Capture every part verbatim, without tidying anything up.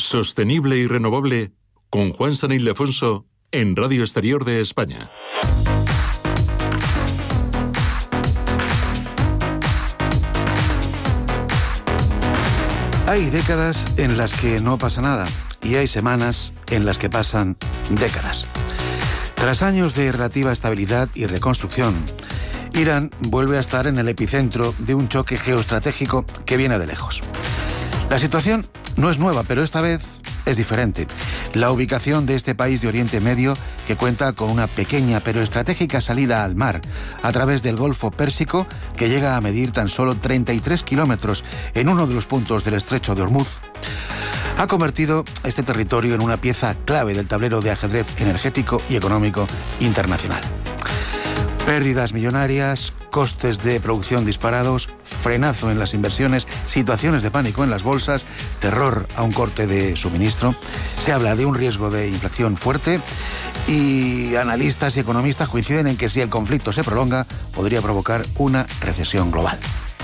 sostenible y renovable con Juan San Ildefonso en Radio Exterior de España. Hay décadas en las que no pasa nada y hay semanas en las que pasan décadas. Tras años de relativa estabilidad y reconstrucción, Irán vuelve a estar en el epicentro de un choque geoestratégico que viene de lejos. La situación no es nueva, pero esta vez es diferente. La ubicación de este país de Oriente Medio, que cuenta con una pequeña pero estratégica salida al mar a través del Golfo Pérsico, que llega a medir tan solo treinta y tres kilómetros en uno de los puntos del Estrecho de Hormuz, ha convertido este territorio en una pieza clave del tablero de ajedrez energético y económico internacional. Pérdidas millonarias, costes de producción disparados, frenazo en las inversiones, situaciones de pánico en las bolsas, terror a un corte de suministro. Se habla de un riesgo de inflación fuerte y analistas y economistas coinciden en que si el conflicto se prolonga, podría provocar una recesión global.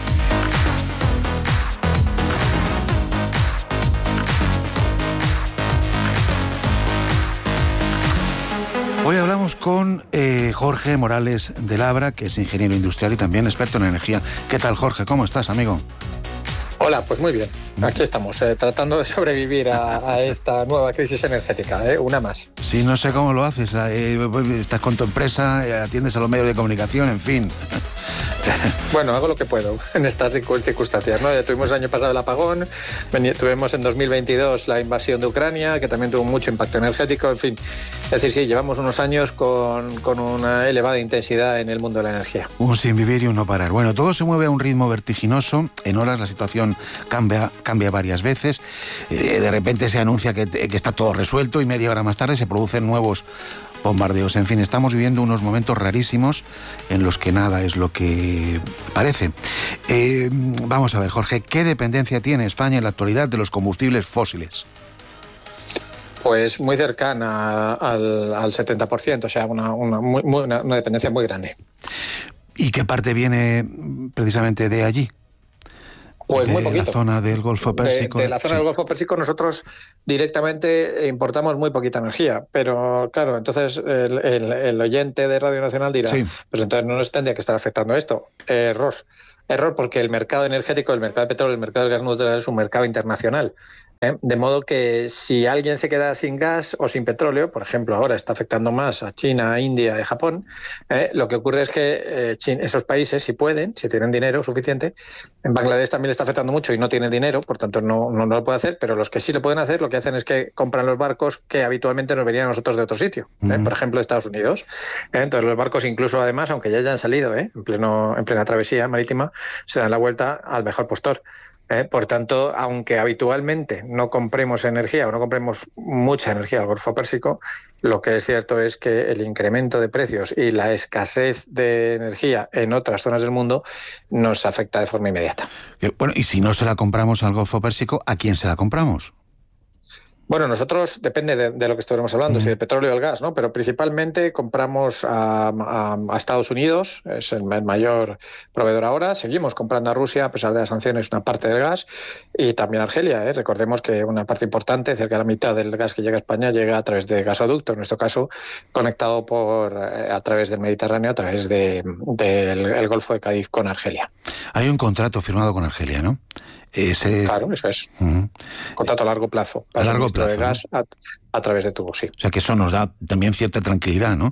Hoy hablamos con eh, Jorge Morales de Labra, que es ingeniero industrial y también experto en energía. ¿Qué tal, Jorge? ¿Cómo estás, amigo? Hola, pues muy bien. Aquí estamos, eh, tratando de sobrevivir a, a esta nueva crisis energética, ¿eh? Una más. Sí, no sé cómo lo haces. Eh, estás con tu empresa, eh, atiendes a los medios de comunicación, en fin. Bueno, hago lo que puedo en estas circunstancias, ¿no? Ya tuvimos el año pasado el apagón, tuvimos en dos mil veintidós la invasión de Ucrania, que también tuvo mucho impacto energético, en fin. Es decir, sí, llevamos unos años con, con una elevada intensidad en el mundo de la energía. Un sin vivir y un no parar. Bueno, todo se mueve a un ritmo vertiginoso. En horas la situación cambia, cambia varias veces. Eh, de repente se anuncia que, que está todo resuelto y media hora más tarde se producen nuevos bombardeos. En fin, estamos viviendo unos momentos rarísimos en los que nada es lo que parece. Eh, vamos a ver, Jorge, ¿qué dependencia tiene España en la actualidad de los combustibles fósiles? Pues muy cercana al, al setenta por ciento, o sea, una, una, muy, una, una dependencia muy grande. ¿Y qué parte viene precisamente de allí? Pues de muy poquito. la zona del Golfo Pérsico. De, de la zona sí. del Golfo Pérsico nosotros directamente importamos muy poquita energía, pero claro, entonces el, el, el oyente de Radio Nacional dirá, sí. pues entonces no nos tendría que estar afectando esto. Error. Error porque el mercado energético, el mercado de petróleo, el mercado del gas natural es un mercado internacional. ¿eh? De modo que si alguien se queda sin gas o sin petróleo, por ejemplo, ahora está afectando más a China, a India y Japón, ¿eh? lo que ocurre es que eh, China, esos países, si pueden, si tienen dinero suficiente, en Bangladesh también le está afectando mucho y no tiene dinero, por tanto no, no, no lo puede hacer, pero los que sí lo pueden hacer, lo que hacen es que compran los barcos que habitualmente nos venían a nosotros de otro sitio, ¿eh? uh-huh. por ejemplo, de Estados Unidos. ¿eh? Entonces los barcos incluso, además, aunque ya hayan salido ¿eh? en, pleno, en plena travesía marítima, se dan la vuelta al mejor postor. ¿eh? Por tanto, aunque habitualmente no compremos energía o no compremos mucha energía al Golfo Pérsico, lo que es cierto es que el incremento de precios y la escasez de energía en otras zonas del mundo nos afecta de forma inmediata. Bueno, y si no se la compramos al Golfo Pérsico, ¿a quién se la compramos? Bueno, nosotros, depende de, de lo que estuviéramos hablando, uh-huh. si de petróleo o el gas, ¿no? Pero principalmente compramos a, a, a Estados Unidos, es el, el mayor proveedor ahora. Seguimos comprando a Rusia, a pesar de las sanciones, una parte del gas, y también a Argelia. ¿eh? Recordemos que una parte importante, cerca de la mitad del gas que llega a España, llega a través de gasoducto, en nuestro caso, conectado por a través del Mediterráneo, a través del de, de, el Golfo de Cádiz con Argelia. Hay un contrato firmado con Argelia, ¿no? Ese... Claro, eso es. Uh-huh. Contrato a largo plazo. A largo plazo. De gas ¿no? a, a través de tubos, sí. O sea que eso nos da también cierta tranquilidad, ¿no?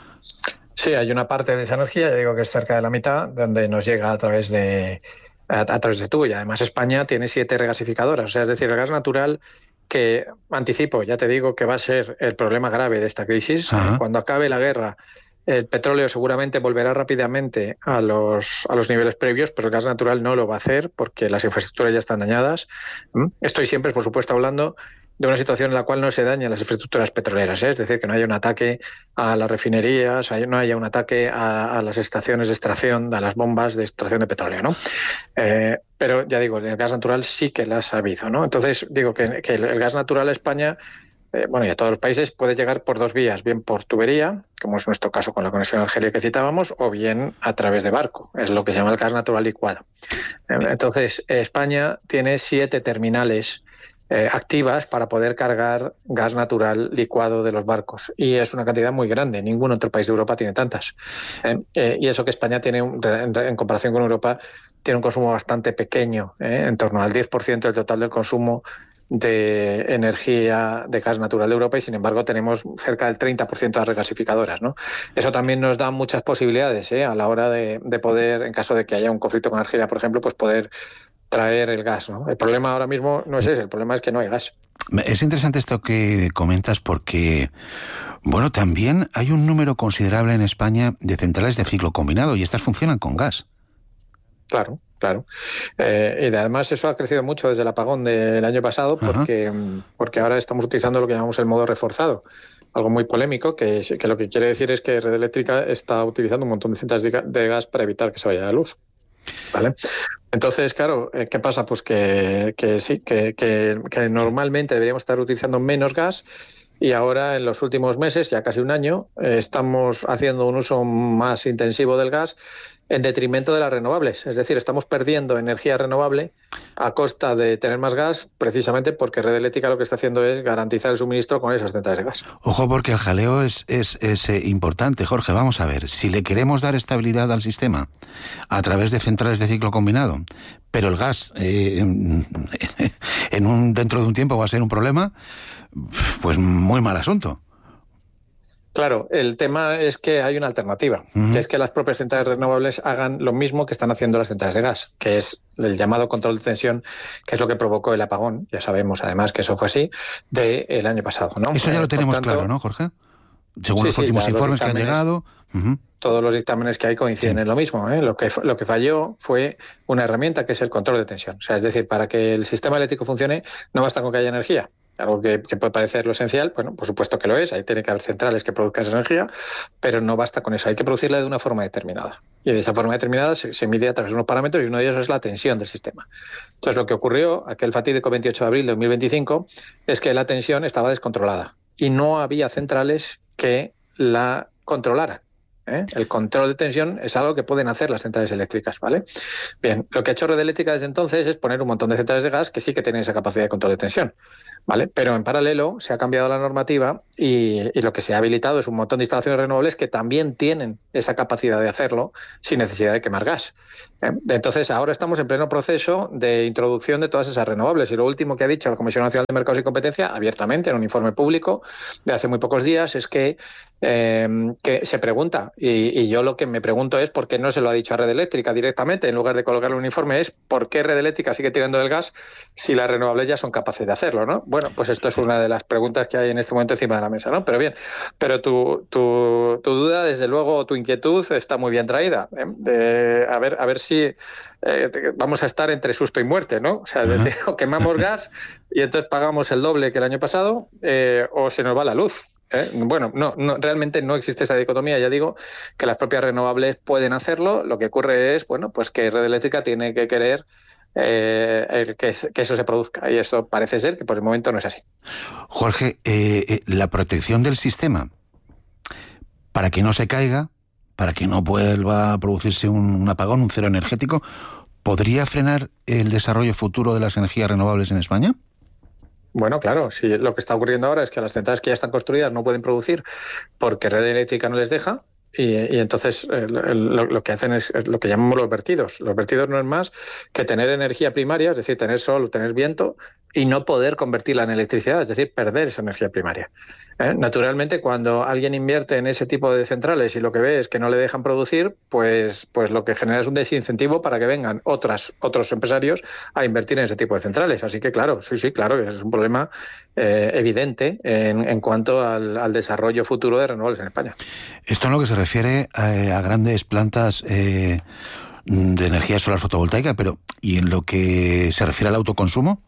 Sí, hay una parte de esa energía, ya digo que es cerca de la mitad, donde nos llega a través de a, a través de tubo. Y además España tiene siete regasificadoras. O sea, es decir, el gas natural, que anticipo, ya te digo que va a ser el problema grave de esta crisis. Uh-huh. Cuando acabe la guerra, el petróleo seguramente volverá rápidamente a los, a los niveles previos, pero el gas natural no lo va a hacer porque las infraestructuras ya están dañadas. Estoy siempre, por supuesto, hablando de una situación en la cual no se dañan las infraestructuras petroleras, ¿eh? Es decir, que no haya un ataque a las refinerías, no haya un ataque a, a las estaciones de extracción, a las bombas de extracción de petróleo, ¿no? Eh, pero ya digo, el gas natural sí que las ha habido, ¿no? Entonces, digo que, que el, el gas natural a España, Eh, bueno, y a todos los países, puede llegar por dos vías, bien por tubería, como es nuestro caso con la conexión a Argelia que citábamos, o bien a través de barco, es lo que se llama el gas natural licuado. Eh, entonces, España tiene siete terminales eh, activas para poder cargar gas natural licuado de los barcos. Y es una cantidad muy grande. Ningún otro país de Europa tiene tantas. Eh, eh, y eso que España tiene, un, en, en comparación con Europa, tiene un consumo bastante pequeño, eh, en torno al diez por ciento del total del consumo de energía de gas natural de Europa, y sin embargo tenemos cerca del treinta por ciento de las regasificadoras, ¿no? Eso también nos da muchas posibilidades, ¿eh? a la hora de, de poder, en caso de que haya un conflicto con Argelia, por ejemplo, pues poder traer el gas, ¿no? El problema ahora mismo no es ese, el problema es que no hay gas. Es interesante esto que comentas porque, bueno, también hay un número considerable en España de centrales de ciclo combinado y estas funcionan con gas. Claro. Claro. Eh, y además eso ha crecido mucho desde el apagón del año pasado porque, porque ahora estamos utilizando lo que llamamos el modo reforzado, algo muy polémico, que, que lo que quiere decir es que Red Eléctrica está utilizando un montón de centrales de, de gas para evitar que se vaya la luz. ¿Vale? Entonces, claro, ¿qué pasa? Pues que, que sí, que, que, que normalmente deberíamos estar utilizando menos gas. Y ahora, en los últimos meses, ya casi un año, eh, estamos haciendo un uso más intensivo del gas en detrimento de las renovables. Es decir, estamos perdiendo energía renovable a costa de tener más gas, precisamente porque Red Eléctrica lo que está haciendo es garantizar el suministro con esas centrales de gas. Ojo, porque el jaleo es, es, es eh, importante, Jorge. Vamos a ver, si le queremos dar estabilidad al sistema a través de centrales de ciclo combinado, pero el gas eh, en un, dentro de un tiempo va a ser un problema, pues muy mal asunto. Claro, el tema es que hay una alternativa, uh-huh. que es que las propias centrales renovables hagan lo mismo que están haciendo las centrales de gas, que es el llamado control de tensión, que es lo que provocó el apagón, ya sabemos además que eso fue así, del año pasado, ¿no? Eso ya eh, lo tenemos tanto, claro, ¿no, Jorge? Según sí, los últimos sí, informes los que han llegado. Uh-huh. Todos los dictámenes que hay coinciden sí. en lo mismo, ¿eh? Lo que, lo que falló fue una herramienta que es el control de tensión. O sea, es decir, para que el sistema eléctrico funcione, no basta con que haya energía. Algo que, que puede parecer lo esencial, bueno, por supuesto que lo es, ahí tiene que haber centrales que produzcan esa energía, pero no basta con eso, hay que producirla de una forma determinada. Y de esa forma determinada se, se mide a través de unos parámetros y uno de ellos es la tensión del sistema. Entonces lo que ocurrió, aquel fatídico veintiocho de abril de dos mil veinticinco, es que la tensión estaba descontrolada y no había centrales que la controlaran. ¿Eh? El control de tensión es algo que pueden hacer las centrales eléctricas, ¿vale? Bien, lo que ha hecho Red Eléctrica desde entonces es poner un montón de centrales de gas que sí que tienen esa capacidad de control de tensión, ¿vale? Pero en paralelo se ha cambiado la normativa y, y lo que se ha habilitado es un montón de instalaciones renovables que también tienen esa capacidad de hacerlo sin necesidad de quemar gas. ¿eh? Entonces ahora estamos en pleno proceso de introducción de todas esas renovables y lo último que ha dicho la Comisión Nacional de Mercados y Competencia abiertamente en un informe público de hace muy pocos días es que, eh, que se pregunta Y, y yo lo que me pregunto es por qué no se lo ha dicho a Red Eléctrica directamente, en lugar de colocarle un informe, es por qué Red Eléctrica sigue tirando del gas si las renovables ya son capaces de hacerlo, ¿no? Bueno, pues esto es una de las preguntas que hay en este momento encima de la mesa, ¿no? Pero bien, pero tu, tu, tu duda, desde luego, tu inquietud está muy bien traída. ¿eh? De, a ver, a ver si eh, vamos a estar entre susto y muerte, ¿no? O sea, es decir, o quemamos gas y entonces pagamos el doble que el año pasado, eh, o se nos va la luz. ¿Eh? Bueno, no, no, realmente no existe esa dicotomía. Ya digo que las propias renovables pueden hacerlo. Lo que ocurre es, bueno, pues que Red Eléctrica tiene que querer eh, el que, que eso se produzca y eso parece ser que por el momento no es así. Jorge, eh, eh, la protección del sistema para que no se caiga, para que no vuelva a producirse un, un apagón, un cero energético, ¿podría frenar el desarrollo futuro de las energías renovables en España? Bueno, claro, si lo que está ocurriendo ahora es que las centrales que ya están construidas no pueden producir porque Red Eléctrica no les deja y, y entonces eh, lo, lo que hacen es, es lo que llamamos los vertidos. Los vertidos no es más que tener energía primaria, es decir, tener sol o tener viento y no poder convertirla en electricidad, es decir, perder esa energía primaria. ¿Eh? Naturalmente, cuando alguien invierte en ese tipo de centrales y lo que ve es que no le dejan producir, pues, pues lo que genera es un desincentivo para que vengan otras, otros empresarios a invertir en ese tipo de centrales. Así que, claro, sí, sí, claro, es un problema eh, evidente en, en cuanto al, al desarrollo futuro de renovables en España. Esto en lo que se refiere a, a grandes plantas eh, de energía solar fotovoltaica, pero ¿y en lo que se refiere al autoconsumo?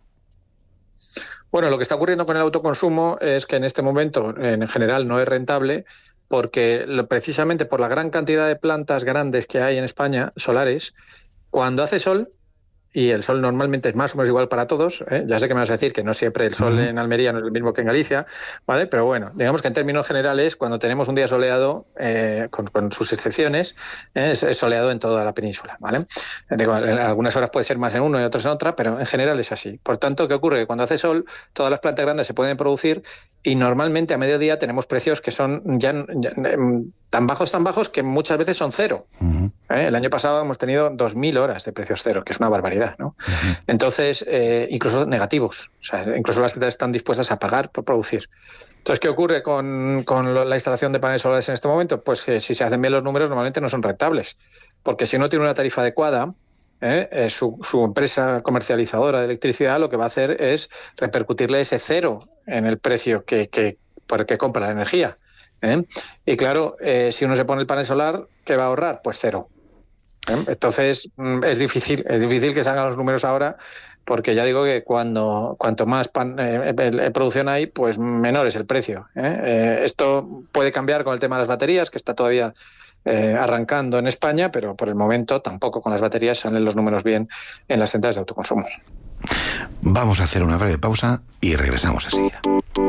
Bueno, lo que está ocurriendo con el autoconsumo es que en este momento, en general, no es rentable porque precisamente por la gran cantidad de plantas grandes que hay en España, solares, cuando hace sol, y el sol normalmente es más o menos igual para todos, ¿eh? Ya sé que me vas a decir que no siempre el sol en Almería no es el mismo que en Galicia, ¿vale? Pero bueno, digamos que en términos generales, cuando tenemos un día soleado, eh, con, con sus excepciones, eh, es, es soleado en toda la península, ¿vale? Digo, en algunas horas puede ser más en uno y otras en otra, pero en general es así. Por tanto, ¿qué ocurre? Cuando hace sol, todas las plantas grandes se pueden producir y normalmente a mediodía tenemos precios que son ya, ya tan bajos, tan bajos que muchas veces son cero. Uh-huh. ¿Eh? El año pasado hemos tenido dos mil horas de precios cero, que es una barbaridad, ¿no? Uh-huh. Entonces, eh, incluso negativos. O sea, incluso las ciudades están dispuestas a pagar por producir. Entonces, ¿qué ocurre con, con la instalación de paneles solares en este momento? Pues que si se hacen bien los números, normalmente no son rentables. Porque si no tiene una tarifa adecuada, ¿eh? Eh, su, su empresa comercializadora de electricidad lo que va a hacer es repercutirle ese cero en el precio que, que, por el que compra la energía. ¿eh? Y claro, eh, si uno se pone el panel solar, ¿qué va a ahorrar? Pues cero. ¿eh? Entonces, es difícil, es difícil que salgan los números ahora, porque ya digo que cuando cuanto más pan, eh, eh, producción hay, pues menor es el precio. ¿eh? Eh, esto puede cambiar con el tema de las baterías, que está todavía eh, arrancando en España, pero por el momento tampoco con las baterías salen los números bien en las centrales de autoconsumo. Vamos a hacer una breve pausa y regresamos enseguida.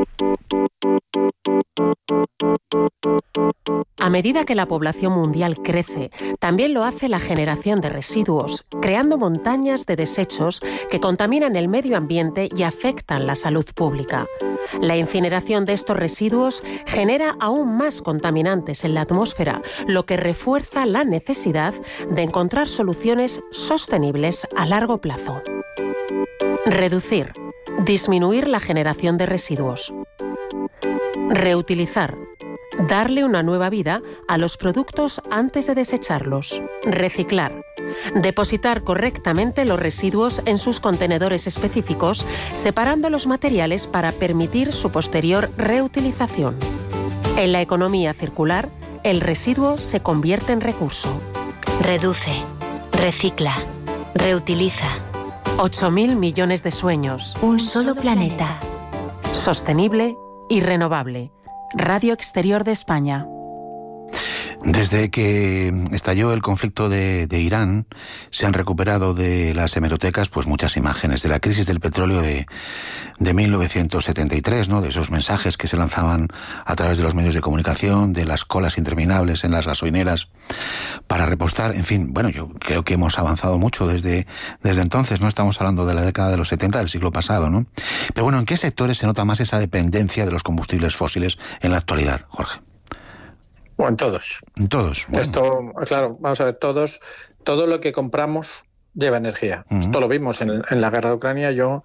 A medida que la población mundial crece, también lo hace la generación de residuos, creando montañas de desechos que contaminan el medio ambiente y afectan la salud pública. La incineración de estos residuos genera aún más contaminantes en la atmósfera, lo que refuerza la necesidad de encontrar soluciones sostenibles a largo plazo. Reducir, disminuir la generación de residuos. Reutilizar. Darle una nueva vida a los productos antes de desecharlos. Reciclar. Depositar correctamente los residuos en sus contenedores específicos, separando los materiales para permitir su posterior reutilización. En la economía circular, el residuo se convierte en recurso. Reduce. Recicla. Reutiliza. ocho mil millones de sueños. Un solo planeta. Sostenible y renovable. Radio Exterior de España. Desde que estalló el conflicto de, de Irán, se han recuperado de las hemerotecas pues muchas imágenes de la crisis del petróleo de, de mil novecientos setenta y tres, ¿no? De esos mensajes que se lanzaban a través de los medios de comunicación, de las colas interminables en las gasolineras para repostar. En fin, bueno, yo creo que hemos avanzado mucho desde, desde entonces, ¿no? Estamos hablando de la década de los setenta del siglo pasado, ¿no? Pero bueno, ¿en qué sectores se nota más esa dependencia de los combustibles fósiles en la actualidad, Jorge? Bueno, en todos. En todos. Bueno. Esto, claro, vamos a ver, todos, todo lo que compramos lleva energía. Uh-huh. Esto lo vimos en, en la guerra de Ucrania. Yo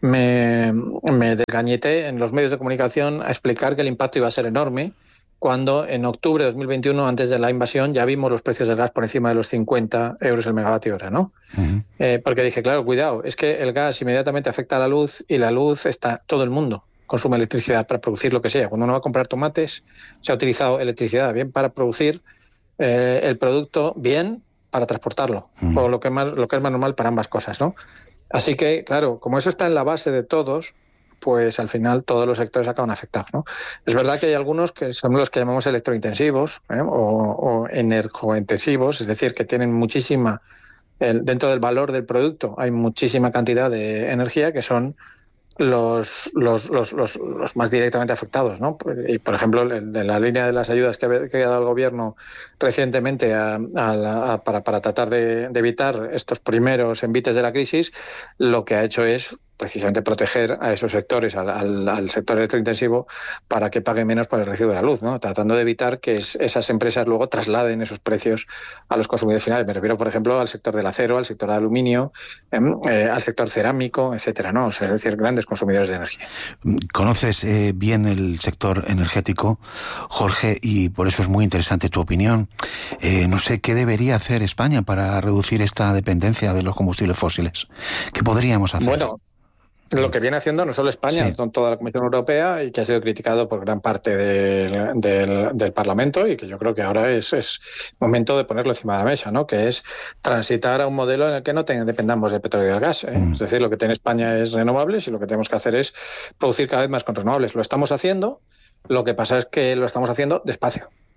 me, me desgañeté en los medios de comunicación a explicar que el impacto iba a ser enorme, cuando en octubre de dos mil veintiuno, antes de la invasión, ya vimos los precios del gas por encima de los cincuenta euros el megavatio hora, ¿no? Uh-huh. Eh, porque dije, claro, cuidado, es que el gas inmediatamente afecta a la luz y la luz está todo el mundo. Consume electricidad para producir lo que sea. Cuando uno va a comprar tomates, se ha utilizado electricidad bien para producir eh, el producto, bien para transportarlo, mm. o lo que, más, lo que es más normal para ambas cosas, ¿no? Así que, claro, como eso está en la base de todos, pues al final todos los sectores acaban afectados, ¿no? Es verdad que hay algunos que son los que llamamos electrointensivos, ¿eh? o, o energointensivos, es decir, que tienen muchísima, el, dentro del valor del producto hay muchísima cantidad de energía, que son Los, los, los, los, los más directamente afectados, ¿no? Y, por ejemplo, de la línea de las ayudas que ha, que ha dado el gobierno recientemente a, a, a, para, para tratar de, de evitar estos primeros envites de la crisis, lo que ha hecho es precisamente proteger a esos sectores, al, al, al sector electrointensivo, para que pague menos por el recibo de la luz, ¿no? Tratando de evitar que es, esas empresas luego trasladen esos precios a los consumidores finales. Me refiero, por ejemplo, al sector del acero, al sector del aluminio, eh, eh, al sector cerámico, etcétera, ¿no? O sea, es decir, grandes consumidores de energía. Conoces eh, bien el sector energético, Jorge, y por eso es muy interesante tu opinión. Eh, no sé, ¿qué debería hacer España para reducir esta dependencia de los combustibles fósiles? ¿Qué podríamos hacer? Bueno, lo que viene haciendo no solo España, sí. Con toda la Comisión Europea, y que ha sido criticado por gran parte del, del, del Parlamento, y que yo creo que ahora es, es momento de ponerlo encima de la mesa, ¿no? Que es transitar a un modelo en el que no te, dependamos del petróleo y del gas, ¿eh? Mm. Es decir, lo que tiene España es renovables y lo que tenemos que hacer es producir cada vez más con renovables. Lo estamos haciendo, lo que pasa es que lo estamos haciendo despacio.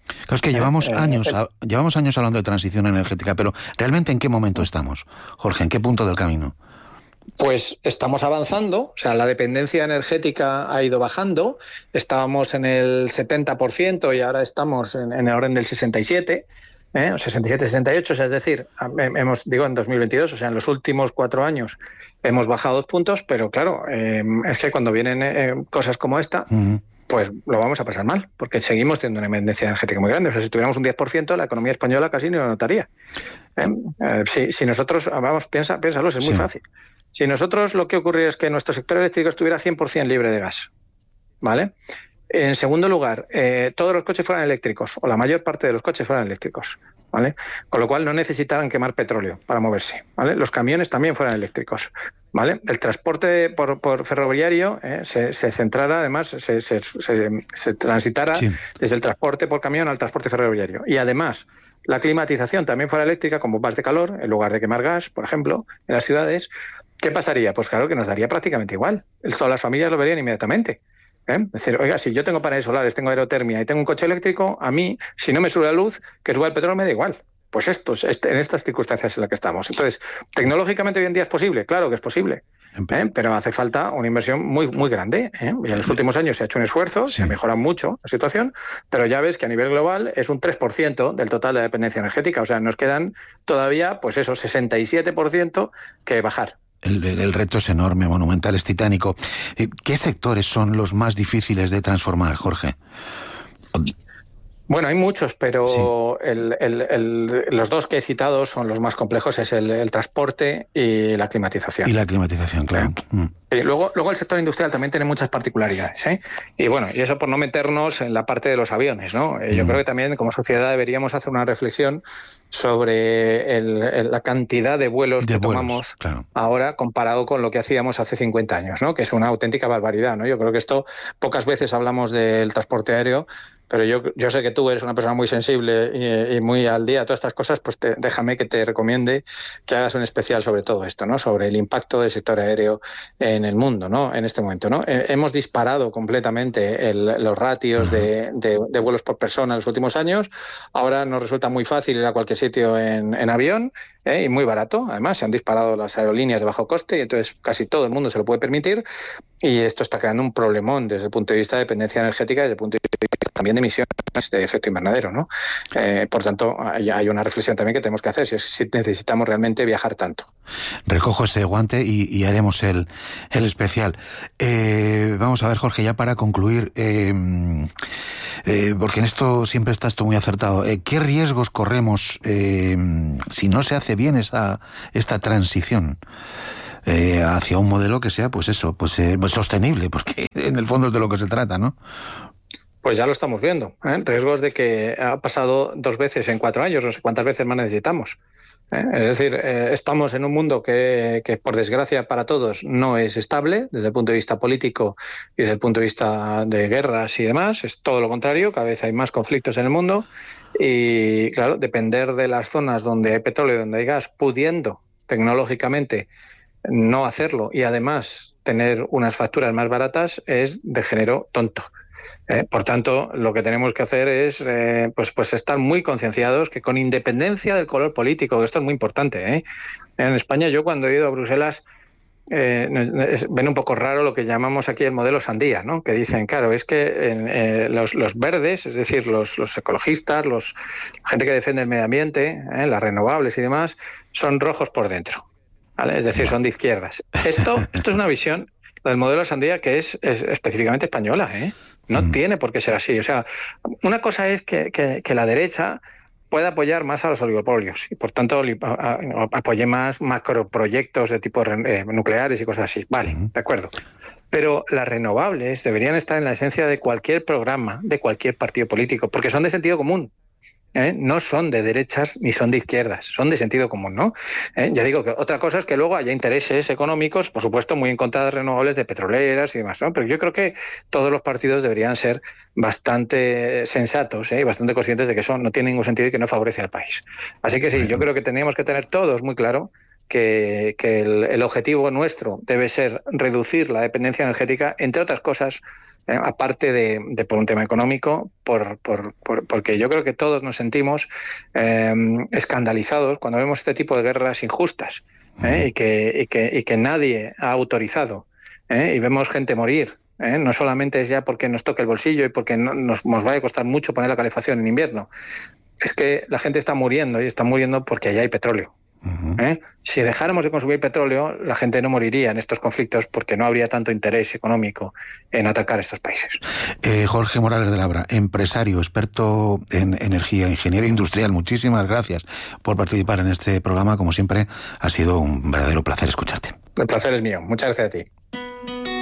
Claro, es que llevamos años, llevamos años hablando de transición energética, pero ¿realmente en qué momento estamos, Jorge? ¿En qué punto del camino? Pues estamos avanzando, o sea, la dependencia energética ha ido bajando, estábamos en el setenta por ciento y ahora estamos en, en el orden del sesenta y siete por ciento. ¿Eh? sesenta y siete, sesenta y ocho, o sea, es decir, hemos, digo en dos mil veintidós, o sea, en los últimos cuatro años hemos bajado dos puntos, pero claro, eh, es que cuando vienen eh, cosas como esta, uh-huh. pues lo vamos a pasar mal, porque seguimos teniendo una dependencia energética muy grande. O sea, si tuviéramos un diez por ciento, la economía española casi ni lo notaría. ¿Eh? Eh, si, si nosotros, vamos, piensa, piénsalo, es muy sí. fácil. Si nosotros lo que ocurrió es que nuestro sector eléctrico estuviera cien por ciento libre de gas, ¿vale? En segundo lugar, eh, todos los coches fueran eléctricos, o la mayor parte de los coches fueran eléctricos, ¿vale? Con lo cual no necesitaran quemar petróleo para moverse, ¿vale? Los camiones también fueran eléctricos, ¿vale? El transporte por, por ferroviario eh, se, se centrara, además, se, se, se, se transitara sí. desde el transporte por camión al transporte ferroviario. Y además, la climatización también fuera eléctrica, con bombas de calor, en lugar de quemar gas, por ejemplo, en las ciudades. ¿Qué pasaría? Pues claro que nos daría prácticamente igual. Todas las familias lo verían inmediatamente. ¿Eh? Es decir, oiga, si yo tengo paneles solares, tengo aerotermia y tengo un coche eléctrico, a mí, si no me sube la luz, que suba el petróleo me da igual. Pues esto, este, en estas circunstancias en las que estamos. Entonces, tecnológicamente hoy en día es posible, claro que es posible, ¿eh? Pero hace falta una inversión muy, muy grande, ¿eh? Y en los últimos años se ha hecho un esfuerzo, sí. se mejora mucho la situación, pero ya ves que a nivel global es un tres por ciento del total de la dependencia energética. O sea, nos quedan todavía, pues eso, sesenta y siete por ciento que bajar. El, el reto es enorme, monumental, es titánico. ¿Qué sectores son los más difíciles de transformar, Jorge? Bueno, hay muchos, pero sí. el, el, el, los dos que he citado son los más complejos, es el, el transporte y la climatización. Y la climatización, claro. ¿Eh? Mm. Y luego, luego el sector industrial también tiene muchas particularidades, ¿eh? Y bueno, y eso por no meternos en la parte de los aviones, ¿no? Yo mm. creo que también como sociedad deberíamos hacer una reflexión sobre el, el, la cantidad de vuelos de que vuelos, tomamos claro. ahora comparado con lo que hacíamos hace cincuenta años, ¿no? Que es una auténtica barbaridad, ¿no? Yo creo que esto, pocas veces hablamos del transporte aéreo, pero yo, yo sé que tú eres una persona muy sensible y, y muy al día a todas estas cosas, pues te, déjame que te recomiende que hagas un especial sobre todo esto, ¿no? Sobre el impacto del sector aéreo en el mundo, ¿no? En este momento, ¿no? Eh, hemos disparado completamente el, los ratios de, de, de vuelos por persona en los últimos años. Ahora nos resulta muy fácil ir a cualquier sitio en, en avión, ¿eh? Y muy barato. Además, se han disparado las aerolíneas de bajo coste y entonces casi todo el mundo se lo puede permitir. Y esto está creando un problemón desde el punto de vista de dependencia energética y desde el punto de vista también de emisiones de efecto invernadero, ¿no? Eh, por tanto, hay, hay una reflexión también que tenemos que hacer, si, si necesitamos realmente viajar tanto. Recojo ese guante y, y haremos el, el especial. Eh, vamos a ver, Jorge, ya para concluir, eh, eh, porque en esto siempre estás tú muy acertado, eh, ¿qué riesgos corremos eh, si no se hace bien esa esta transición eh, hacia un modelo que sea, pues eso, pues eh, sostenible, porque en el fondo es de lo que se trata, ¿no? Pues ya lo estamos viendo, ¿eh? Riesgos de que ha pasado dos veces en cuatro años, no sé cuántas veces más necesitamos. ¿eh? Es decir, eh, estamos en un mundo que, que, por desgracia para todos, no es estable desde el punto de vista político y desde el punto de vista de guerras y demás. Es todo lo contrario, cada vez hay más conflictos en el mundo y, claro, depender de las zonas donde hay petróleo y donde hay gas, pudiendo tecnológicamente no hacerlo y además tener unas facturas más baratas, es de género tonto. Eh, por tanto, lo que tenemos que hacer es eh, pues, pues estar muy concienciados que con independencia del color político, que esto es muy importante, ¿eh? En España, yo cuando he ido a Bruselas, eh, ven un poco raro lo que llamamos aquí el modelo sandía, ¿no? Que dicen, claro, es que eh, los, los verdes, es decir, los, los ecologistas, los, la gente que defiende el medio ambiente, eh, las renovables y demás, son rojos por dentro, ¿vale? Es decir, son de izquierdas. Esto, esto es una visión del modelo sandía que es, es específicamente española, ¿eh? No mm. tiene por qué ser así. O sea, una cosa es que, que, que la derecha pueda apoyar más a los oligopolios y, por tanto, apoye más macroproyectos de tipo eh, nucleares y cosas así. Vale, mm. de acuerdo. Pero las renovables deberían estar en la esencia de cualquier programa, de cualquier partido político, porque son de sentido común. ¿Eh? No son de derechas ni son de izquierdas, son de sentido común, ¿no? ¿Eh? Ya digo que otra cosa es que luego haya intereses económicos, por supuesto, muy en contra de renovables, de petroleras y demás, ¿no? Pero yo creo que todos los partidos deberían ser bastante sensatos, ¿eh? Y bastante conscientes de que eso no tiene ningún sentido y que no favorece al país. Así que sí, yo creo que teníamos que tener todos muy claro que, que el, el objetivo nuestro debe ser reducir la dependencia energética, entre otras cosas, eh, aparte de, de por un tema económico, por, por, por, porque yo creo que todos nos sentimos eh, escandalizados cuando vemos este tipo de guerras injustas eh, y, que, y, que, y que nadie ha autorizado eh, y vemos gente morir. ¿Eh? No solamente es ya porque nos toque el bolsillo y porque no, nos, nos vaya a costar mucho poner la calefacción en invierno. Es que la gente está muriendo y está muriendo porque allá hay petróleo. Uh-huh. ¿Eh? Si dejáramos de consumir petróleo, la gente no moriría en estos conflictos porque no habría tanto interés económico en atacar estos países. Eh, Jorge Morales de Labra, empresario, experto en energía, ingeniero industrial, muchísimas gracias por participar en este programa. Como siempre, ha sido un verdadero placer escucharte. El placer es mío. Muchas gracias a ti.